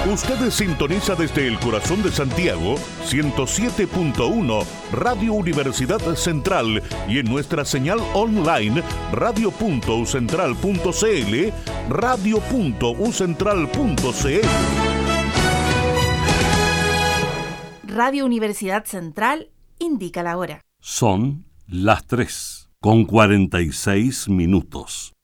Usted sintoniza desde el corazón de Santiago 107.1 Radio Universidad Central y en nuestra señal online radio.ucentral.cl, radio.ucentral.cl. Radio Universidad Central indica la hora. Son las 3:46.